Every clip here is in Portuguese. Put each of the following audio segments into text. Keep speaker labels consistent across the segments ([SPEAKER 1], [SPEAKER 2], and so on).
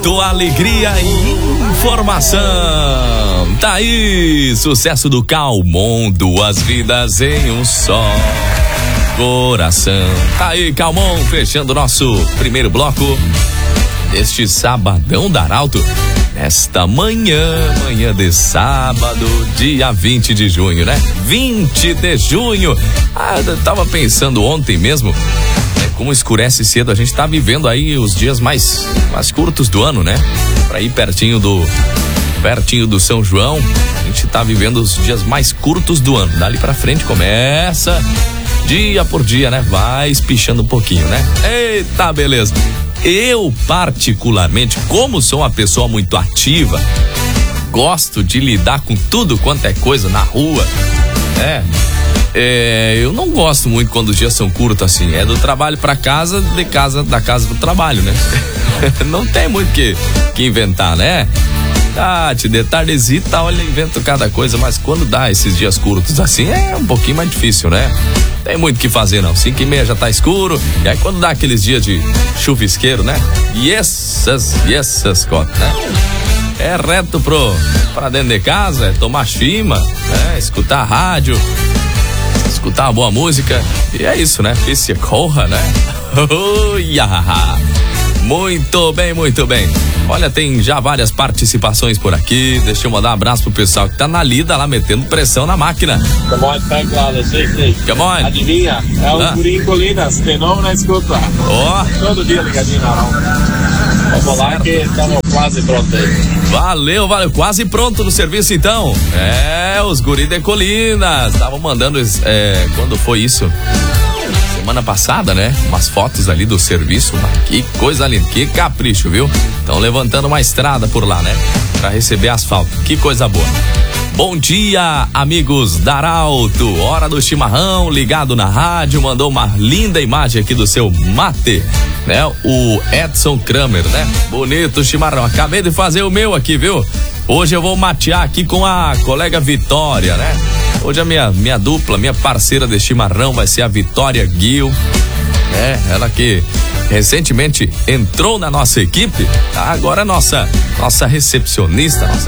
[SPEAKER 1] Momento alegria e informação. Tá aí, sucesso do Calmon, duas vidas em um só coração. Tá aí, Calmon, fechando o nosso primeiro bloco deste sabadão da Arauto. Nesta manhã de sábado, dia 20 de junho, né? 20 de junho. Eu tava pensando ontem mesmo, como escurece cedo, a gente tá vivendo aí os dias mais curtos do ano, né? Pra ir pertinho do São João, a gente tá vivendo os dias mais curtos do ano. Dali pra frente começa dia por dia, né? Vai espichando um pouquinho, né? Eita, beleza. Eu, particularmente, como sou uma pessoa muito ativa, gosto de lidar com tudo quanto é coisa na rua, eu não gosto muito quando os dias são curtos assim. É do trabalho pra casa, da casa pro trabalho, né? Não tem muito que inventar, né? De tardezita, olha, invento cada coisa, mas quando dá esses dias curtos assim, é um pouquinho mais difícil, né? Tem muito o que fazer, não. 5:30 já tá escuro, e aí quando dá aqueles dias de chuvisqueiro, né? Yes, Scott, né? É reto pra dentro de casa, é tomar chima, né? Escutar a rádio, escutar uma boa música, e é isso, né? Esse corra, né? Muito bem, muito bem. Olha, tem já várias participações por aqui. Deixa eu mandar um abraço pro pessoal que tá na lida lá, metendo pressão na máquina.
[SPEAKER 2] Come on,
[SPEAKER 1] Come on.
[SPEAKER 2] Adivinha? É o Guri em Colinas, fenômeno na escuta. Todo dia ligadinho na Arauto. Vamos lá que estamos quase prontos aí.
[SPEAKER 1] Valeu, quase pronto no serviço então. Os Guri de Colinas. Estavam mandando, quando foi isso? Semana passada, né? Umas fotos ali do serviço, que coisa linda, que capricho, viu? Estão levantando uma estrada por lá, né? Pra receber asfalto, que coisa boa. Bom dia, amigos da Arauto, hora do chimarrão, ligado na rádio, mandou uma linda imagem aqui do seu mate, né? O Edson Kramer, né? Bonito chimarrão, acabei de fazer o meu aqui, viu? Hoje eu vou matear aqui com a colega Vitória, né? Hoje a minha dupla, minha parceira de chimarrão vai ser a Vitória Gil. Ela que recentemente entrou na nossa equipe, tá? Agora é nossa recepcionista, nossa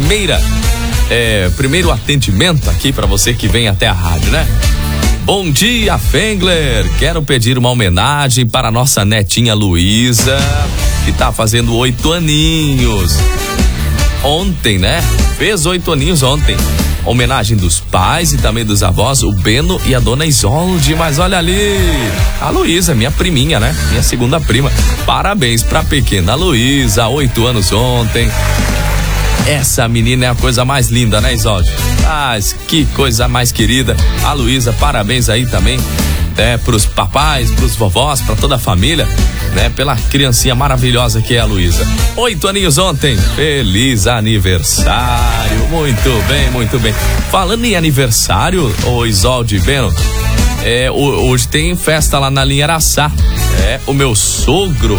[SPEAKER 1] primeiro atendimento aqui para você que vem até a rádio, né? Bom dia, Fengler. Quero pedir uma homenagem para a nossa netinha Luísa, que tá fazendo 8 aninhos. Ontem, né? Fez 8 aninhos ontem. Homenagem dos pais e também dos avós, o Beno e a dona Isolde. Mas olha ali, a Luísa, minha priminha, né? Minha segunda prima. Parabéns pra pequena Luísa, 8 anos ontem. Essa menina é a coisa mais linda, né, Isolde? Que coisa mais querida. A Luísa, parabéns aí também, pros papais, pros vovós, pra toda a família, né? Pela criancinha maravilhosa que é a Luísa. 8 aninhos ontem. Feliz aniversário. Muito bem, muito bem. Falando em aniversário, ô Isolde e Beno, hoje tem festa lá na linha Araçá. O meu sogro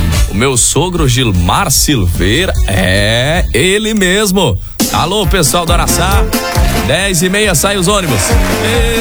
[SPEAKER 1] Gilmar Silveira, ele mesmo. Alô, pessoal do Araçá, 10:30 sai os ônibus.